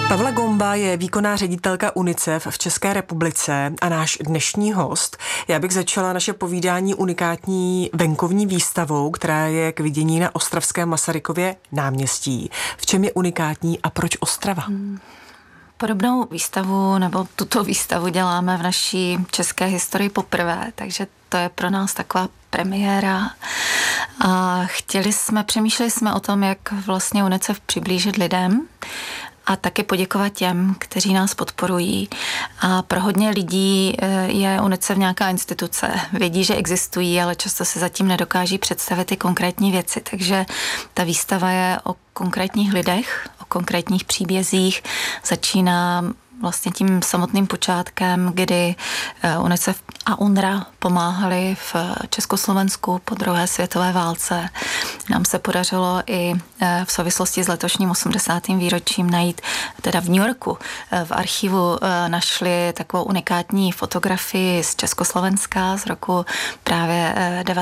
Pavla Gomba je výkonná ředitelka UNICEF v České republice a náš dnešní host. Já bych začala naše povídání unikátní venkovní výstavou, která je k vidění na ostravském Masarykově náměstí. V čem je unikátní a proč Ostrava? Podobnou výstavu nebo tuto výstavu děláme v naší české historii poprvé, takže to je pro nás taková premiéra. A přemýšleli jsme o tom, jak vlastně UNICEF přiblížit lidem a taky poděkovat těm, kteří nás podporují. A pro hodně lidí je UNICEF nějaká instituce. Vědí, že existují, ale často se zatím nedokáží představit ty konkrétní věci. Takže ta výstava je o konkrétních lidech, o konkrétních příbězích. Začíná vlastně tím samotným počátkem, kdy UNICEF a UNRWA pomáhali v Československu po druhé světové válce. Nám se podařilo i v souvislosti s letošním 80. výročím najít, teda v New Yorku, v archivu našli takovou unikátní fotografii z Československa z roku právě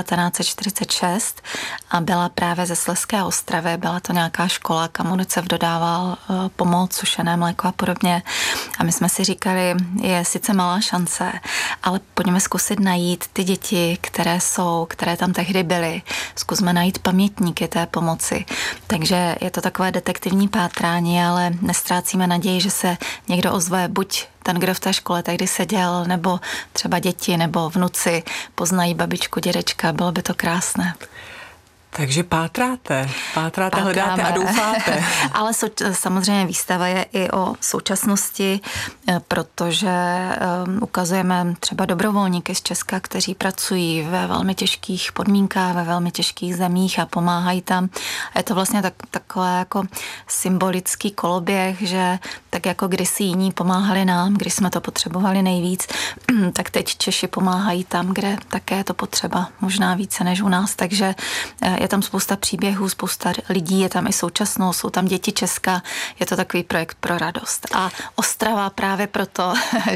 1946 a byla právě ze Slezské Ostravy. Byla to nějaká škola, kam UNICEF dodával pomoc, sušené mléko a podobně. A my jsme si říkali, je sice malá šance, ale pojďme zkusit najít ty děti, které tam tehdy byly. Zkusme najít pamětníky té pomoci. Takže je to takové detektivní pátrání, ale nestrácíme naději, že se někdo ozve, buď ten, kdo v té škole tehdy seděl, nebo třeba děti, nebo vnuci poznají babičku, dědečka. Bylo by to krásné. Takže pátráte, hledáte a doufáte. Ale samozřejmě výstava je i o současnosti, protože ukazujeme třeba dobrovolníky z Česka, kteří pracují ve velmi těžkých podmínkách, ve velmi těžkých zemích a pomáhají tam. A je to vlastně takové jako symbolický koloběh, že tak jako kdysi jiní pomáhali nám, když jsme to potřebovali nejvíc, tak teď Češi pomáhají tam, kde také je to potřeba, možná více než u nás. Takže je tam spousta příběhů, spousta lidí, je tam i současnost, jsou tam děti Česka, je to takový projekt pro radost. A Ostrava právě proto,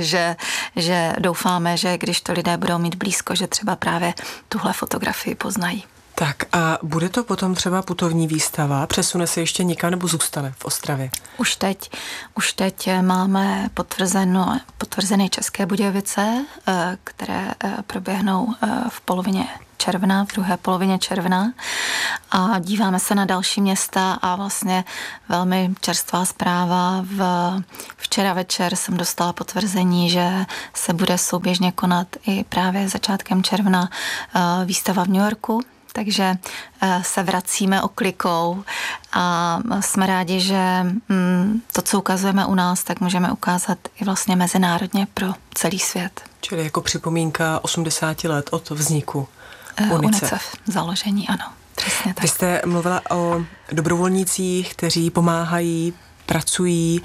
že doufáme, že když to lidé budou mít blízko, že třeba právě tuhle fotografii poznají. Tak a bude to potom třeba putovní výstava? Přesune se ještě někam nebo zůstane v Ostravě? Už teď máme potvrzené České Budějovice, které proběhnou v druhé polovině června a díváme se na další města a vlastně velmi čerstvá zpráva. Včera večer jsem dostala potvrzení, že se bude souběžně konat i právě začátkem června výstava v New Yorku. Takže se vracíme oklikou a jsme rádi, že to, co ukazujeme u nás, tak můžeme ukázat i vlastně mezinárodně pro celý svět. Čili jako připomínka 80 let od vzniku UNICEF založení, ano. Přesně tak. Vy jste mluvila o dobrovolnících, kteří pomáhají, pracují.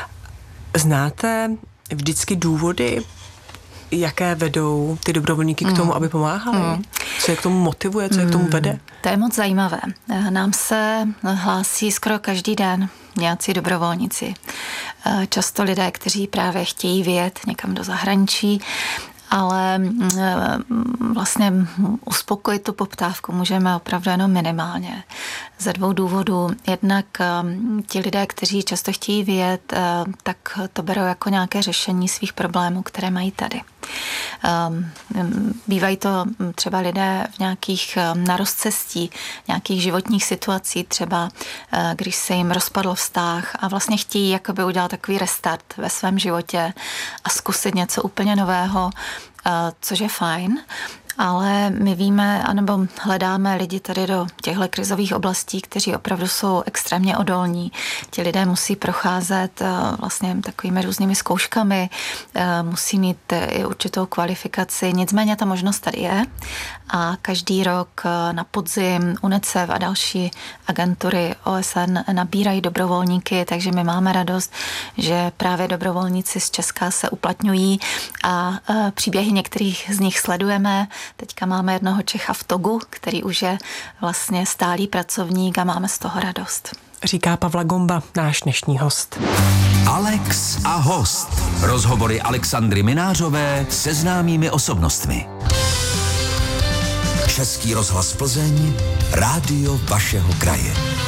Znáte vždycky důvody, jaké vedou ty dobrovolníky k tomu, aby pomáhali? Co je k tomu motivuje, co je k tomu vede? To je moc zajímavé. Nám se hlásí skoro každý den nějací dobrovolníci. Často lidé, kteří právě chtějí vyjet někam do zahraničí, ale vlastně uspokojit tu poptávku můžeme opravdu jenom minimálně. Ze 2 důvodů. Jednak ti lidé, kteří často chtějí vyjet, tak to berou jako nějaké řešení svých problémů, které mají tady. Bývají to třeba lidé v nějakých na rozcestí, nějakých životních situací, třeba když se jim rozpadl vztah a vlastně chtějí jakoby udělat takový restart ve svém životě a zkusit něco úplně nového, což je fajn. Ale my víme, anebo hledáme lidi tady do těchto krizových oblastí, kteří opravdu jsou extrémně odolní. Ti lidé musí procházet vlastně takovými různými zkouškami, musí mít i určitou kvalifikaci. Nicméně ta možnost tady je a každý rok na podzim UNICEF a další agentury OSN nabírají dobrovolníky, takže my máme radost, že právě dobrovolníci z Česka se uplatňují a příběhy některých z nich sledujeme. Teďka máme jednoho Čecha v Togu, který už je vlastně stálý pracovník a máme z toho radost. Říká Pavla Gomba, náš dnešní host. Alex a host. Rozhovory Alexandry Minářové se známými osobnostmi. Český rozhlas Plzeň, rádio vašeho kraje.